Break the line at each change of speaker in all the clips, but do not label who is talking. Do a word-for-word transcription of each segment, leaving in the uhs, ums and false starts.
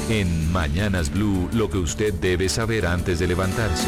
En Mañanas Blue, lo que usted debe saber antes de levantarse.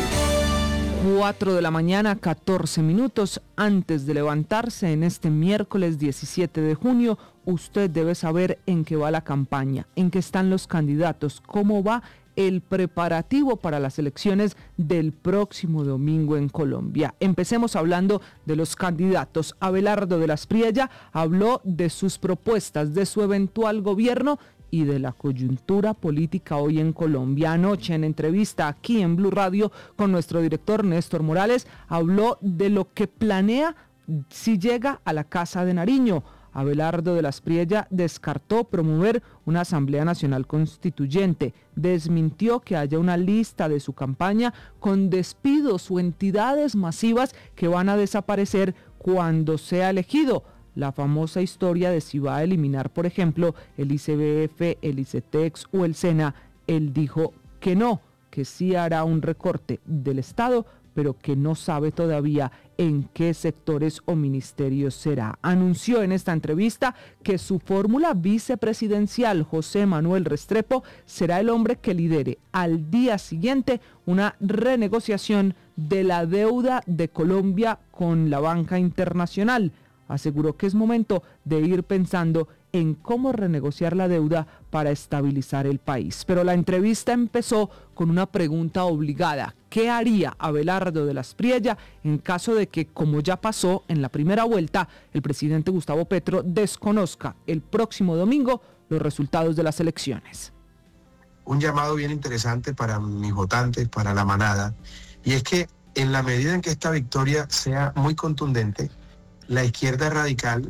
cuatro de la mañana, catorce minutos antes de levantarse en este miércoles diecisiete de junio, usted debe saber en qué va la campaña, en qué están los candidatos, cómo va el preparativo para las elecciones del próximo domingo en Colombia. Empecemos hablando de los candidatos. Abelardo de la Espriella habló de sus propuestas, de su eventual gobierno y de la coyuntura política hoy en Colombia. Anoche, en entrevista aquí en Blue Radio con nuestro director Néstor Morales, habló de lo que planea si llega a la Casa de Nariño. Abelardo de la Espriella descartó promover una Asamblea Nacional Constituyente, desmintió que haya una lista de su campaña con despidos o entidades masivas que van a desaparecer cuando sea elegido. La famosa historia de si va a eliminar, por ejemplo, el I C B F, el ICETEX o el SENA, él dijo que no, que sí hará un recorte del Estado, pero que no sabe todavía en qué sectores o ministerios será. Anunció en esta entrevista que su fórmula vicepresidencial, José Manuel Restrepo, será el hombre que lidere al día siguiente una renegociación de la deuda de Colombia con la banca internacional. Aseguró que es momento de ir pensando en cómo renegociar la deuda para estabilizar el país. Pero la entrevista empezó con una pregunta obligada. ¿Qué haría Abelardo de la Espriella en caso de que, como ya pasó en la primera vuelta, el presidente Gustavo Petro desconozca el próximo domingo los resultados de las elecciones?
Un llamado bien interesante para mis votantes, para la manada, y es que en la medida en que esta victoria sea muy contundente, la izquierda radical,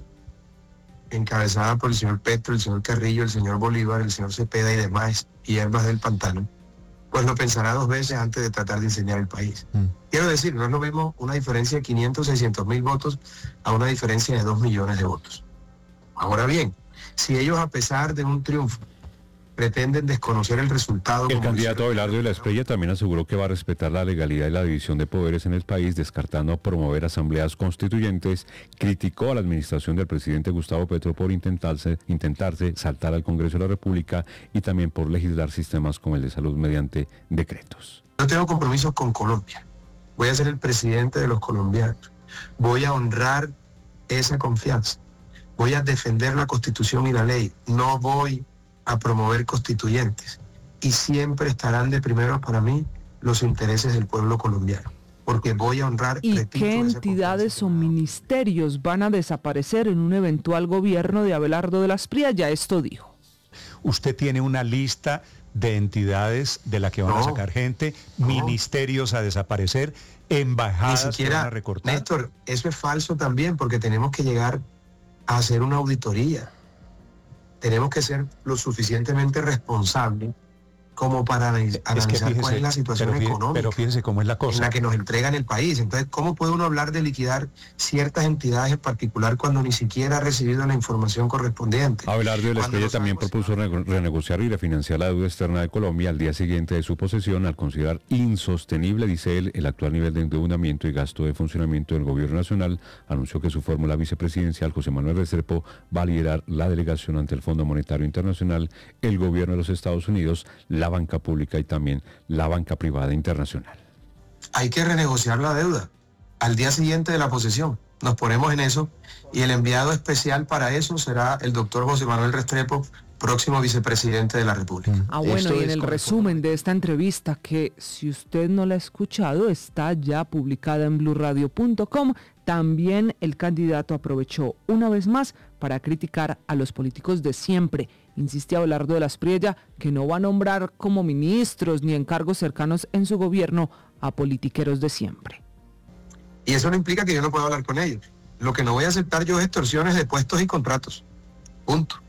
encabezada por el señor Petro, el señor Carrillo, el señor Bolívar, el señor Cepeda y demás hierbas del pantano, pues lo pensará dos veces antes de tratar de incendiar el país. Mm. Quiero decir, no es lo mismo una diferencia de quinientos, seiscientos mil votos a una diferencia de dos millones de votos. Ahora bien, si ellos, a pesar de un triunfo, pretenden desconocer el resultado.
El candidato Abelardo de la Espriella también aseguró que va a respetar la legalidad y la división de poderes en el país, descartando promover asambleas constituyentes. Criticó a la administración del presidente Gustavo Petro por intentarse, intentarse saltar al Congreso de la República y también por legislar sistemas como el de salud mediante decretos.
Yo tengo compromisos con Colombia. Voy a ser el presidente de los colombianos. Voy a honrar esa confianza. Voy a defender la Constitución y la ley. No voy a promover constituyentes, y siempre estarán de primero para mí los intereses del pueblo colombiano, porque voy a honrar.
¿Y
repito,
qué entidades o ministerios van a desaparecer en un eventual gobierno de Abelardo de la Espriella? Esto dijo.
Usted tiene una lista de entidades de la que van no, a sacar gente, no. ministerios a desaparecer, embajadas
Ni siquiera,
que van a recortar.
Néstor, eso es falso también, porque tenemos que llegar a hacer una auditoría. Tenemos que ser lo suficientemente responsables como para analizar es que fíjese, cuál es la situación
pero,
económica
pero fíjese cómo es la cosa.
en la que nos entregan el país. Entonces, ¿cómo puede uno hablar de liquidar ciertas entidades en particular cuando ni siquiera ha recibido la información correspondiente?
Abelardo de la Espriella también propuso renegociar y refinanciar la deuda externa de Colombia al día siguiente de su posesión, al considerar insostenible, dice él, el actual nivel de endeudamiento y gasto de funcionamiento del gobierno nacional. Anunció que su fórmula vicepresidencial, José Manuel Restrepo, va a liderar la delegación ante el Fondo Monetario Internacional, el gobierno de los Estados Unidos, la banca pública y también la banca privada internacional.
Hay que renegociar la deuda al día siguiente de la posesión. Nos ponemos en eso y el enviado especial para eso será el doctor José Manuel Restrepo, próximo vicepresidente de la República.
Ah, bueno, Esto y en el resumen de esta entrevista, que si usted no la ha escuchado, está ya publicada en blue radio punto com. También el candidato aprovechó una vez más para criticar a los políticos de siempre. Insiste Abelardo de la Espriella que no va a nombrar como ministros ni en cargos cercanos en su gobierno a politiqueros de siempre.
Y eso no implica que yo no pueda hablar con ellos. Lo que no voy a aceptar yo es extorsiones de puestos y contratos. Punto.